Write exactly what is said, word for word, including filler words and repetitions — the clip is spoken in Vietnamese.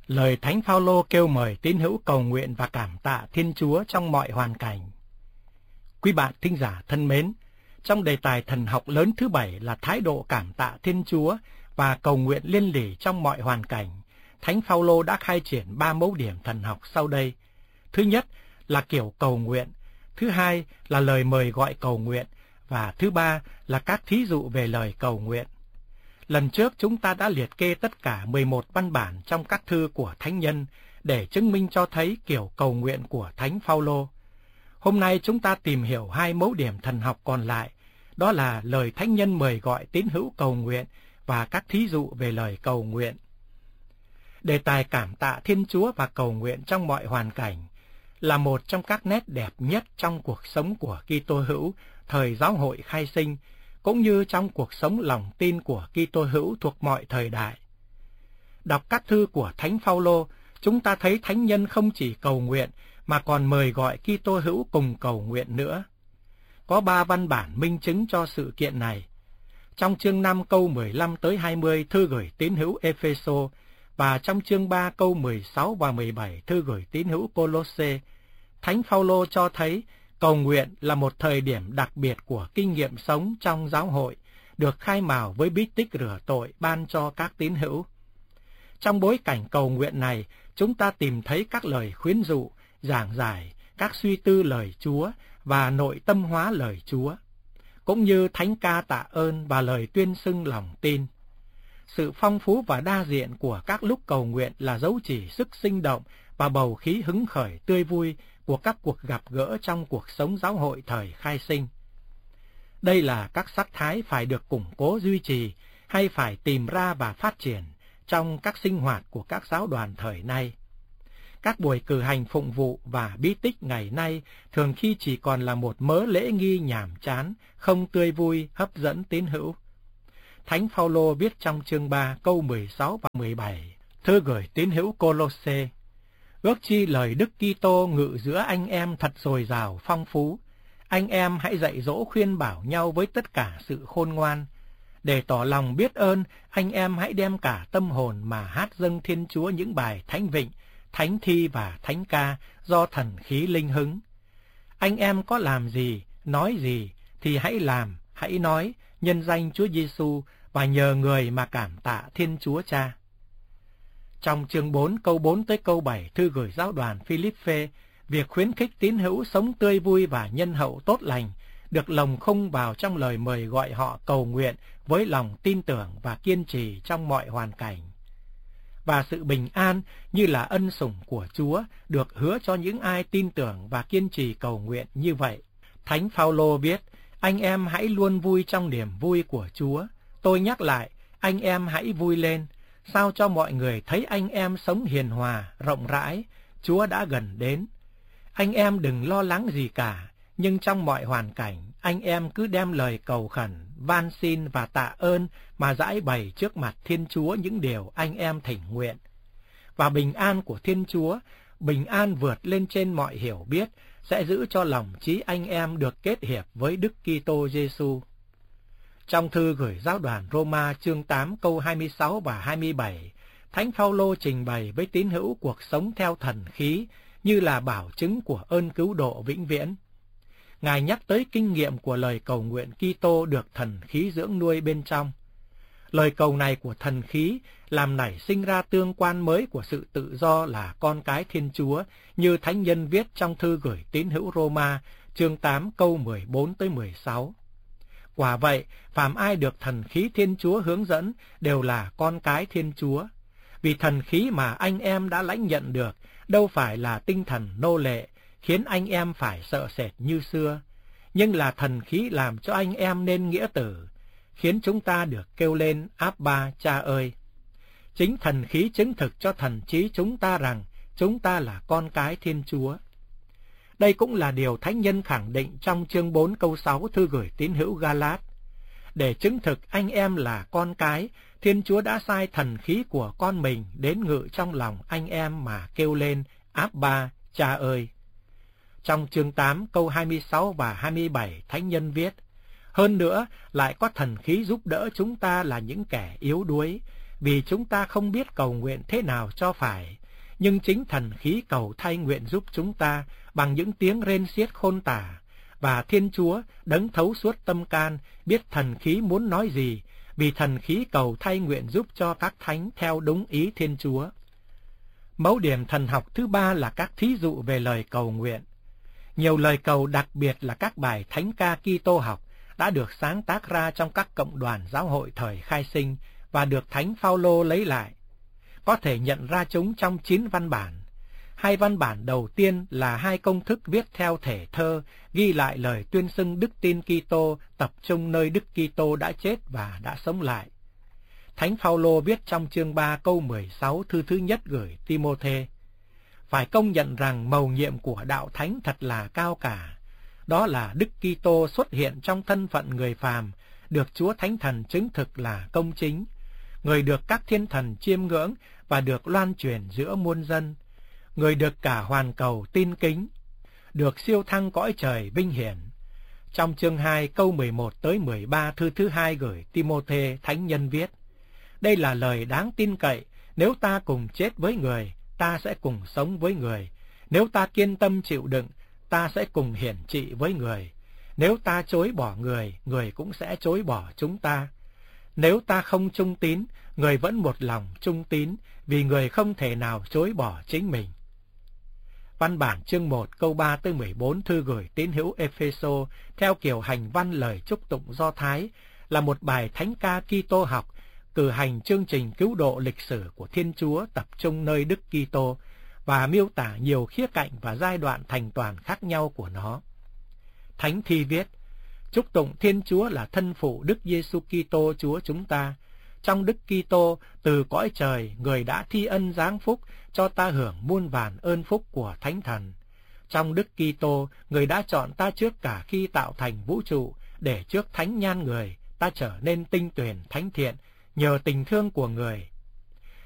Lời Thánh Phaolô kêu mời tín hữu cầu nguyện và cảm tạ Thiên Chúa trong mọi hoàn cảnh. Quý bạn thính giả thân mến, trong đề tài thần học lớn thứ bảy là thái độ cảm tạ Thiên Chúa và cầu nguyện liên lỉ trong mọi hoàn cảnh, Thánh Phaolô đã khai triển ba mẫu điểm thần học sau đây. Thứ nhất là kiểu cầu nguyện, thứ hai là lời mời gọi cầu nguyện, và thứ ba là các thí dụ về lời cầu nguyện. Lần trước chúng ta đã liệt kê tất cả mười một văn bản trong các thư của thánh nhân để chứng minh cho thấy kiểu cầu nguyện của Thánh Phaolô. Hôm nay chúng ta tìm hiểu hai mẫu điểm thần học còn lại, đó là lời thánh nhân mời gọi tín hữu cầu nguyện và các thí dụ về lời cầu nguyện. Đề tài cảm tạ Thiên Chúa và cầu nguyện trong mọi hoàn cảnh là một trong các nét đẹp nhất trong cuộc sống của Kitô hữu thời giáo hội khai sinh, cũng như trong cuộc sống lòng tin của Kitô hữu thuộc mọi thời đại. Đọc các thư của Thánh Phaolô, chúng ta thấy thánh nhân không chỉ cầu nguyện mà còn mời gọi Kitô hữu cùng cầu nguyện nữa. Có ba văn bản minh chứng cho sự kiện này. Trong chương năm câu mười lăm tới hai mươi thư gửi tín hữu Epheso và trong chương ba câu mười sáu và mười bảy thư gửi tín hữu Colosse, Thánh Phaolô cho thấy cầu nguyện là một thời điểm đặc biệt của kinh nghiệm sống trong giáo hội, được khai mào với bí tích rửa tội ban cho các tín hữu. Trong bối cảnh cầu nguyện này, chúng ta tìm thấy các lời khuyến dụ, giảng giải, các suy tư lời Chúa và nội tâm hóa lời Chúa, cũng như thánh ca tạ ơn và lời tuyên xưng lòng tin. Sự phong phú và đa diện của các lúc cầu nguyện là dấu chỉ sức sinh động và bầu khí hứng khởi tươi vui của các cuộc gặp gỡ trong cuộc sống giáo hội thời khai sinh. Đây là các sắc thái phải được củng cố duy trì hay phải tìm ra và phát triển trong các sinh hoạt của các giáo đoàn thời nay. Các buổi cử hành phụng vụ và bí tích ngày nay thường khi chỉ còn là một mớ lễ nghi nhàm chán, không tươi vui, hấp dẫn tín hữu. Thánh Phaolô viết trong chương ba câu mười sáu và mười bảy, thư gửi tín hữu Colosse: ước chi lời Đức Kitô ngự giữa anh em thật dồi dào phong phú. Anh em hãy dạy dỗ khuyên bảo nhau với tất cả sự khôn ngoan. Để tỏ lòng biết ơn, anh em hãy đem cả tâm hồn mà hát dâng Thiên Chúa những bài thánh vịnh, thánh thi và thánh ca do thần khí linh hứng. Anh em có làm gì, nói gì thì hãy làm, hãy nói nhân danh Chúa Giêsu và nhờ người mà cảm tạ Thiên Chúa Cha. Trong chương bốn câu bốn tới câu bảy thư gửi giáo đoàn Philippe, việc khuyến khích tín hữu sống tươi vui và nhân hậu tốt lành được lồng khung vào trong lời mời gọi họ cầu nguyện với lòng tin tưởng và kiên trì trong mọi hoàn cảnh. Và sự bình an như là ân sủng của Chúa được hứa cho những ai tin tưởng và kiên trì cầu nguyện như vậy. Thánh Phaolô viết: anh em hãy luôn vui trong niềm vui của Chúa. Tôi nhắc lại, anh em hãy vui lên, sao cho mọi người thấy anh em sống hiền hòa, rộng rãi, Chúa đã gần đến. Anh em đừng lo lắng gì cả, nhưng trong mọi hoàn cảnh, anh em cứ đem lời cầu khẩn, van xin và tạ ơn mà giãi bày trước mặt Thiên Chúa những điều anh em thỉnh nguyện. Và bình an của Thiên Chúa, bình an vượt lên trên mọi hiểu biết, sẽ giữ cho lòng trí anh em được kết hiệp với Đức Kitô Giêsu. Trong thư gửi giáo đoàn Roma chương tám câu hai mươi sáu và hai mươi bảy, Thánh Phaolô trình bày với tín hữu cuộc sống theo thần khí như là bảo chứng của ơn cứu độ vĩnh viễn. Ngài nhắc tới kinh nghiệm của lời cầu nguyện Kitô được thần khí dưỡng nuôi bên trong. Lời cầu này của thần khí làm nảy sinh ra tương quan mới của sự tự do là con cái Thiên Chúa, như thánh nhân viết trong thư gửi tín hữu Roma chương tám câu mười bốn tới mười sáu. Quả vậy, phàm ai được thần khí Thiên Chúa hướng dẫn đều là con cái Thiên Chúa. Vì thần khí mà anh em đã lãnh nhận được đâu phải là tinh thần nô lệ, khiến anh em phải sợ sệt như xưa, nhưng là thần khí làm cho anh em nên nghĩa tử, khiến chúng ta được kêu lên Abba, Cha ơi. Chính thần khí chứng thực cho thần trí chúng ta rằng chúng ta là con cái Thiên Chúa. Đây cũng là điều thánh nhân khẳng định trong chương bốn câu sáu thư gửi tín hữu Galat. Để chứng thực anh em là con cái, Thiên Chúa đã sai thần khí của con mình đến ngự trong lòng anh em mà kêu lên Abba, Cha ơi. Trong chương tám câu hai mươi sáu và hai mươi bảy thánh nhân viết: hơn nữa lại có thần khí giúp đỡ chúng ta là những kẻ yếu đuối, vì chúng ta không biết cầu nguyện thế nào cho phải, nhưng chính thần khí cầu thay nguyện giúp chúng ta bằng những tiếng rên xiết khôn tả, và Thiên Chúa đấng thấu suốt tâm can biết thần khí muốn nói gì, vì thần khí cầu thay nguyện giúp cho các thánh theo đúng ý Thiên Chúa. Mẫu điểm thần học thứ ba là các thí dụ về lời cầu nguyện. Nhiều lời cầu, đặc biệt là các bài thánh ca Kitô học, đã được sáng tác ra trong các cộng đoàn giáo hội thời khai sinh và được Thánh Phaolô lấy lại. Có thể nhận ra chúng trong chín văn bản. Hai văn bản đầu tiên là hai công thức viết theo thể thơ, ghi lại lời tuyên xưng đức tin Kitô, tập trung nơi Đức Kitô đã chết và đã sống lại. Thánh Phaolô viết trong chương ba câu mười sáu thư thứ nhất gửi Ti-mô-thê: phải công nhận rằng mầu nhiệm của đạo thánh thật là cao cả. Đó là Đức Kitô xuất hiện trong thân phận người phàm, được Chúa Thánh Thần chứng thực là công chính, người được các thiên thần chiêm ngưỡng và được loan truyền giữa muôn dân, người được cả hoàn cầu tin kính, được siêu thăng cõi trời vinh hiển. Trong chương hai câu mười một tới mười ba thư thứ hai gửi Ti-mô-thê, thánh nhân viết: đây là lời đáng tin cậy, nếu ta cùng chết với người, ta sẽ cùng sống với người. Nếu ta kiên tâm chịu đựng, ta sẽ cùng hiển trị với người. Nếu ta chối bỏ người, người cũng sẽ chối bỏ chúng ta. Nếu ta không trung tín, người vẫn một lòng trung tín, vì người không thể nào chối bỏ chính mình. Văn bản chương một câu ba tới mười bốn thư gửi tín hữu Ê-phê-sô theo kiểu hành văn lời chúc tụng Do Thái là một bài thánh ca Kitô học, cử hành chương trình cứu độ lịch sử của Thiên Chúa tập trung nơi Đức Kitô và miêu tả nhiều khía cạnh và giai đoạn thành toàn khác nhau của nó. Thánh thi viết: chúc tụng Thiên Chúa là thân phụ Đức Giêsu Kitô Chúa chúng ta. Trong Đức Kitô, từ cõi trời, người đã thi ân giáng phúc cho ta hưởng muôn vàn ơn phúc của Thánh Thần. Trong Đức Kitô, người đã chọn ta trước cả khi tạo thành vũ trụ, để trước thánh nhan người, ta trở nên tinh tuyền thánh thiện, nhờ tình thương của người.